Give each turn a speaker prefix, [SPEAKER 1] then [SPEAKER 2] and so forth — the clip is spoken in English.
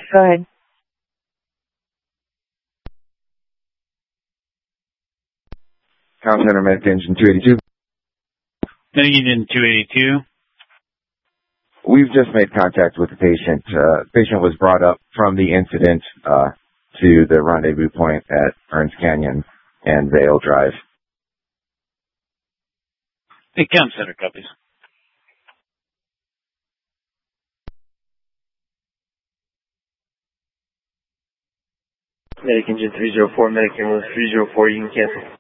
[SPEAKER 1] Go ahead.
[SPEAKER 2] Comm Center, Medic Engine 282.
[SPEAKER 3] Medic Engine 282.
[SPEAKER 2] We've just made contact with the patient. Patient was brought up from the incident to the rendezvous point at Ernst Canyon and Vale Drive.
[SPEAKER 3] Hey, Comm Center copies.
[SPEAKER 4] Medic Engine 304, Medic Ambulance 304, you can cancel.